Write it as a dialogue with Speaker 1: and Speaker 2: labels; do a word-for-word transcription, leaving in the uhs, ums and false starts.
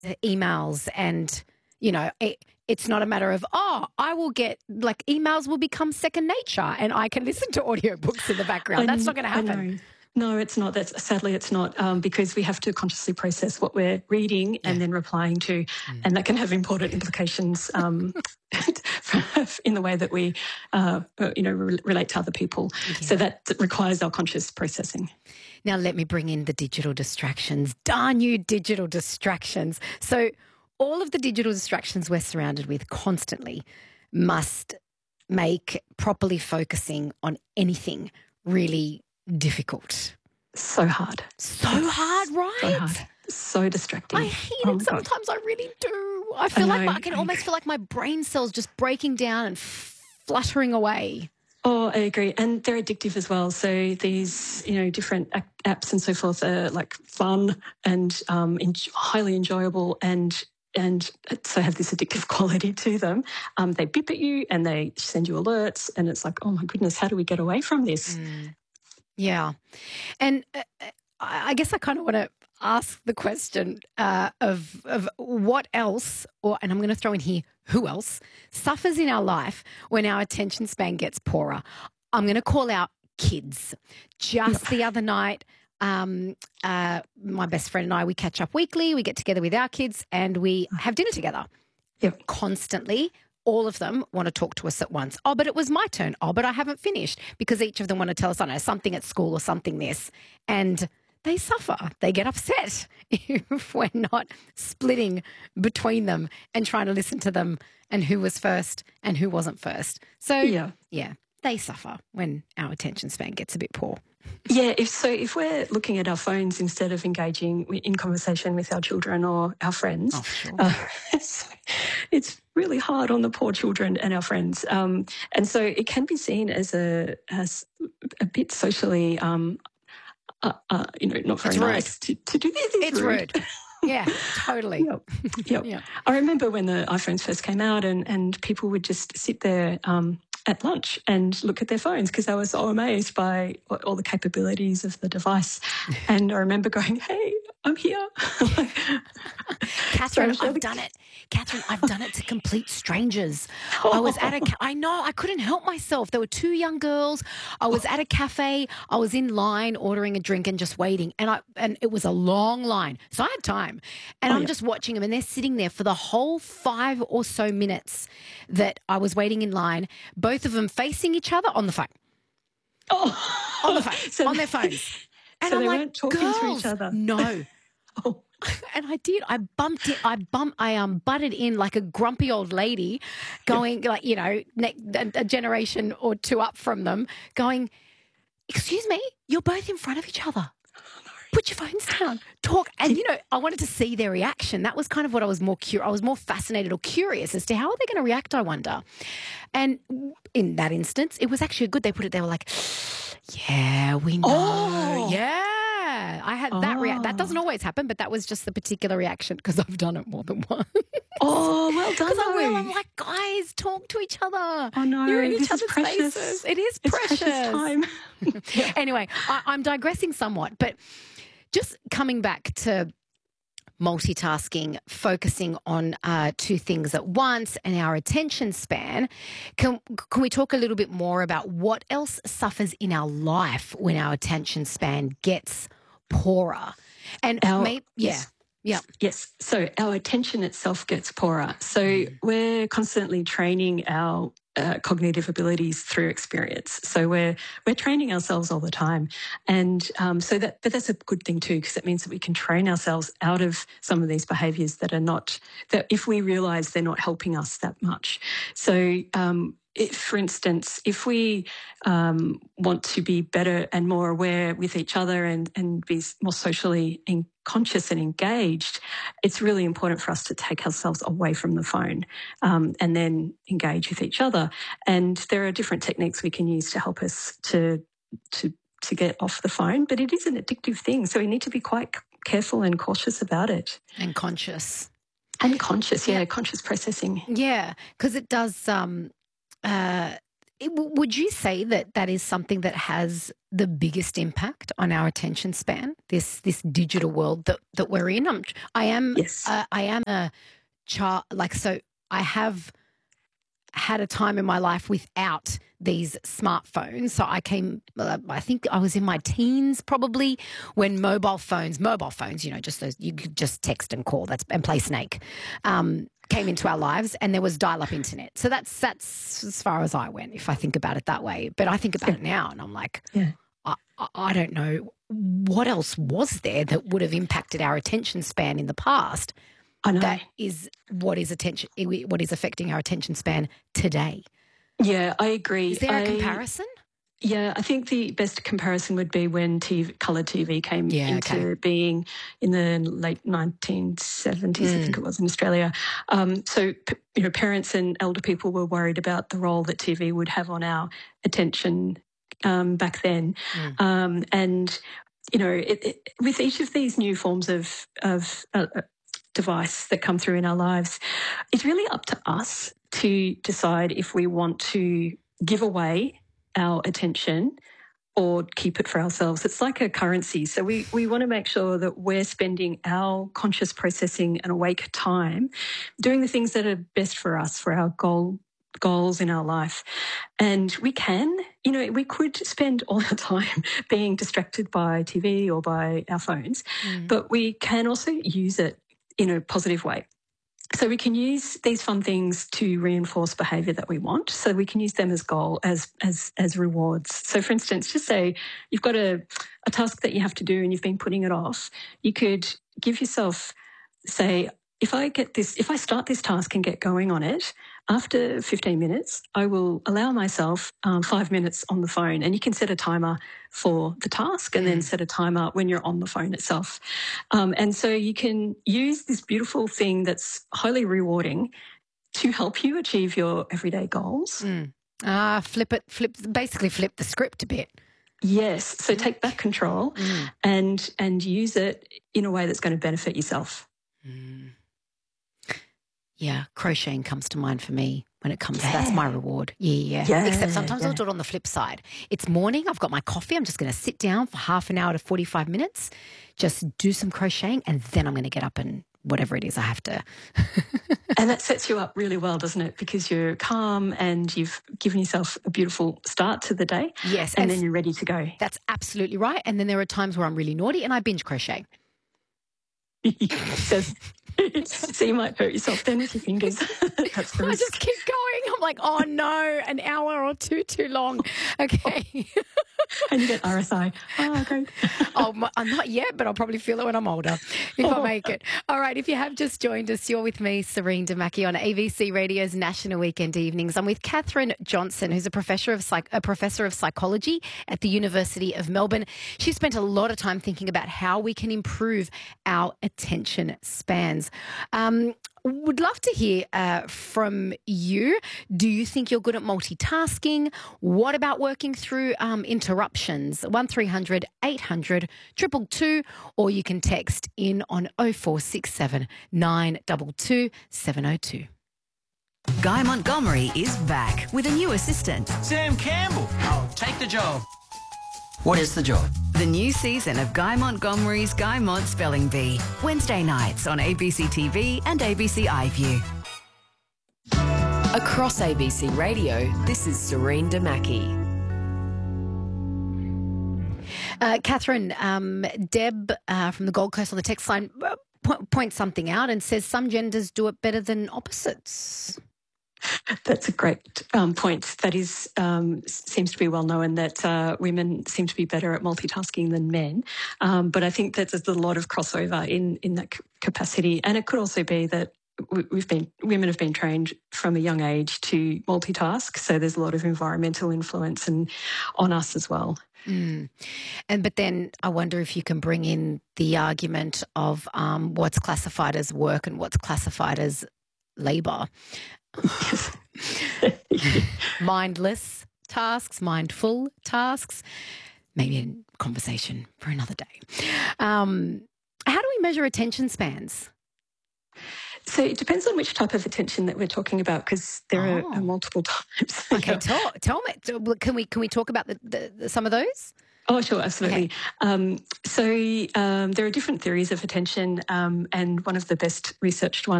Speaker 1: uh, emails and, you know, it, it's not a matter of, oh, I will get, like, emails will become second nature and I can listen to audiobooks in the background. That's not going to happen.
Speaker 2: No, it's not. That's sadly, it's not, um, because we have to consciously process what we're reading yeah. and then replying to, mm. and that can have important implications um, in the way that we, uh, you know, re- relate to other people. Yeah. So that requires our conscious processing.
Speaker 1: Now, let me bring in the digital distractions. Darn you, digital distractions. So all of the digital distractions we're surrounded with constantly must make properly focusing on anything really difficult.
Speaker 2: So hard.
Speaker 1: So hard, right?
Speaker 2: So hard. So distracting.
Speaker 1: I hate oh it sometimes. God. I really do. I feel I like my, I can almost feel like my brain cells just breaking down and fluttering away.
Speaker 2: Oh, I agree. And they're addictive as well. So these, you know, different apps and so forth are like fun and um, en- highly enjoyable and and so have this addictive quality to them. Um, they beep at you and they send you alerts and it's like, oh my goodness, how do we get away from this?
Speaker 1: Mm. Yeah. And uh, I guess I kind of want to ask the question uh, of of what else, or and I'm going to throw in here, who else suffers in our life when our attention span gets poorer? I'm going to call out kids. Just the other night, um, uh, my best friend and I, we catch up weekly. We get together with our kids and we have dinner together.
Speaker 2: Yep.
Speaker 1: Constantly. All of them want to talk to us at once. Oh, but it was my turn. Oh, but I haven't finished, because each of them want to tell us, I don't know, something at school or something this. And they suffer. They get upset if we're not splitting between them and trying to listen to them and who was first and who wasn't first. So, yeah, yeah they suffer when our attention span gets a bit poor.
Speaker 2: Yeah, if so, if we're looking at our phones instead of engaging in conversation with our children or our friends,
Speaker 1: oh, sure.
Speaker 2: uh, it's, it's really hard on the poor children and our friends. Um, and so it can be seen as a as a bit socially, um, uh, uh, you know, not very nice to, to do this.
Speaker 1: It's, it's rude. rude. Yeah, totally.
Speaker 2: Yep. Yep.
Speaker 1: Yep.
Speaker 2: I remember when the iPhones first came out and, and people would just sit there um, at lunch and look at their phones because they were so amazed by all the capabilities of the device. And I remember going, hey, I'm here.
Speaker 1: Catherine, I've done it. Catherine, I've done it to complete strangers. I was at a, ca- I know, I couldn't help myself. There were two young girls. I was at a cafe. I was in line ordering a drink and just waiting. And I, and it was a long line. So I had time. And
Speaker 2: oh,
Speaker 1: I'm
Speaker 2: yeah.
Speaker 1: just watching them and they're sitting there for the whole five or so minutes that I was waiting in line, both of them facing each other on the phone.
Speaker 2: Oh.
Speaker 1: On the phone,
Speaker 2: so
Speaker 1: on their phones. And
Speaker 2: so
Speaker 1: I'm
Speaker 2: they
Speaker 1: like,
Speaker 2: weren't talking
Speaker 1: girls,
Speaker 2: to each other.
Speaker 1: No.
Speaker 2: oh.
Speaker 1: And I did. I bumped it. I bumped. I um butted in like a grumpy old lady, going like you know ne- a, a generation or two up from them, going, "Excuse me, you're both in front of each other. Put your phones down. Talk." And you know, I wanted to see their reaction. That was kind of what I was more curious. I was more fascinated or curious as to how are they going to react. I wonder. And in that instance, it was actually good. They put it. They were like, "Yeah, we know.
Speaker 2: Oh.
Speaker 1: Yeah." I had that
Speaker 2: oh.
Speaker 1: react. That doesn't always happen, but that was just the particular reaction because I've done it more than once.
Speaker 2: Oh, well done.
Speaker 1: Because I will. I'm like, guys, talk to each other.
Speaker 2: Oh no,
Speaker 1: you're in each
Speaker 2: this
Speaker 1: other's
Speaker 2: is precious.
Speaker 1: faces. It is
Speaker 2: it's
Speaker 1: precious.
Speaker 2: precious time.
Speaker 1: yeah. Anyway, I, I'm digressing somewhat, but just coming back to multitasking, focusing on uh, two things at once and our attention span, can, can we talk a little bit more about what else suffers in our life when our attention span gets poorer? And
Speaker 2: our,
Speaker 1: maybe, yeah.
Speaker 2: Yes.
Speaker 1: Yeah.
Speaker 2: Yes. So our attention itself gets poorer. So
Speaker 1: mm.
Speaker 2: we're constantly training our uh, cognitive abilities through experience. So we're we're training ourselves all the time, and um, so that but that's a good thing too, because it means that we can train ourselves out of some of these behaviours that are not that if we realise they're not helping us that much. So. Um, If, for instance, if we um, want to be better and more aware with each other and, and be more socially in, conscious and engaged, it's really important for us to take ourselves away from the phone um, and then engage with each other. And there are different techniques we can use to help us to to to get off the phone, but it is an addictive thing, so we need to be quite careful and cautious about it.
Speaker 1: And conscious.
Speaker 2: And conscious, yeah,
Speaker 1: yeah.
Speaker 2: conscious processing.
Speaker 1: Yeah, because it does... Um Uh, it, would you say that that is something that has the biggest impact on our attention span? This this digital world that that we're in. I'm, I am.
Speaker 2: Yes.
Speaker 1: Uh, I am a child. Like so, I have had a time in my life without these smartphones. So I came, uh, I think I was in my teens probably when mobile phones, mobile phones, you know, just those, you could just text and call that's and play Snake, um, came into our lives, and there was dial-up internet. So that's that's as far as I went, if I think about it that way. But I think about it now, and I'm like,
Speaker 2: yeah.
Speaker 1: I, I, I don't know what else was there that would have impacted our attention span in the past.
Speaker 2: I know.
Speaker 1: That is what is attention, what is affecting our attention span today.
Speaker 2: Yeah, I agree.
Speaker 1: Is there a
Speaker 2: I,
Speaker 1: comparison?
Speaker 2: Yeah, I think the best comparison would be when T V, colour T V came
Speaker 1: yeah,
Speaker 2: into
Speaker 1: okay.
Speaker 2: being in the late nineteen seventies, mm. I think it was, in Australia. Um, so, you know, parents and elder people were worried about the role that T V would have on our attention um, back then. Mm. Um, and, you know, it, it, with each of these new forms of, of uh, device that come through in our lives, it's really up to us to decide if we want to give away our attention or keep it for ourselves. It's like a currency. So we, we want to make sure that we're spending our conscious processing and awake time doing the things that are best for us, for our goal goals in our life. And we can, you know, we could spend all our time being distracted by T V or by our phones, mm. but we can also use it in a positive way. So we can use these fun things to reinforce behaviour that we want. So we can use them as goal, as as as rewards. So for instance, just say you've got a, a task that you have to do and you've been putting it off. You could give yourself, say, if I get this, if I start this task and get going on it, after fifteen minutes, I will allow myself um, five minutes on the phone, and you can set a timer for the task and mm. then set a timer when you're on the phone itself. Um, and so you can use this beautiful thing that's highly rewarding to help you achieve your everyday goals.
Speaker 1: Mm. Ah, flip it, flip, basically flip the script a bit.
Speaker 2: Yes. So take back control mm. and and use it in a way that's going to benefit yourself.
Speaker 1: Mm. Yeah, crocheting comes to mind for me when it comes
Speaker 2: yeah.
Speaker 1: to that's my reward. Yeah, yeah.
Speaker 2: yeah
Speaker 1: Except sometimes
Speaker 2: yeah.
Speaker 1: I'll do it on the flip side. It's morning, I've got my coffee, I'm just going to sit down for half an hour to forty-five minutes, just do some crocheting, and then I'm going to get up and whatever it is I have to.
Speaker 2: And that sets you up really well, doesn't it? Because you're calm and you've given yourself a beautiful start to the day.
Speaker 1: Yes.
Speaker 2: And,
Speaker 1: and
Speaker 2: then you're ready to go.
Speaker 1: That's absolutely right. And then there are times where I'm really naughty and I binge crochet.
Speaker 2: so, so you might hurt yourself then with your fingers. That's the
Speaker 1: I
Speaker 2: risk.
Speaker 1: just keep going. I'm like, oh no, an hour or two too long. Okay.
Speaker 2: And you get R S I. Oh, okay.
Speaker 1: oh, my, I'm not yet, but I'll probably feel it when I'm older, if oh. I make it. All right, if you have just joined us, you're with me, Serene Damaki, on A B C Radio's National Weekend Evenings. I'm with Catherine Johnson, who's a professor of psych- a professor of psychology at the University of Melbourne. She spent a lot of time thinking about how we can improve our attention spans. Um, would love to hear uh, from you. Do you think you're good at multitasking? What about working through um, interruptions? one three hundred eight hundred two two two, or you can text in on oh four six seven nine two two seven oh two.
Speaker 3: Guy Montgomery is back with a new assistant.
Speaker 4: Sam Campbell. I'll take the job. What is the job?
Speaker 3: The new season of Guy Montgomery's Guy Mont Spelling Bee. Wednesday nights on A B C T V and A B C iView.
Speaker 5: Across A B C Radio, this is Serene Damaki.
Speaker 1: Uh, Catherine, um, Deb uh, from the Gold Coast on the text line uh, po- points something out and says some genders do it better than opposites.
Speaker 2: That's a great um, point. That is um, seems to be well known that uh, women seem to be better at multitasking than men. Um, but I think that there's a lot of crossover in in that capacity, and it could also be that we've been women have been trained from a young age to multitask. So there's a lot of environmental influence and on us as well.
Speaker 1: Mm. And but then I wonder if you can bring in the argument of um, what's classified as work and what's classified as labour. Mindless tasks, mindful tasks, maybe a conversation for another day. Um, how do we measure attention spans?
Speaker 2: So it depends on which type of attention that we're talking about, because there
Speaker 1: Oh.
Speaker 2: are, are multiple types.
Speaker 1: Okay,
Speaker 2: Yeah.
Speaker 1: tell, tell me. Can we can we talk about the, the, the some of those?
Speaker 2: Oh, sure, absolutely.
Speaker 1: Okay.
Speaker 2: Um, so um, there are different theories of attention, um, and one of the best researched ones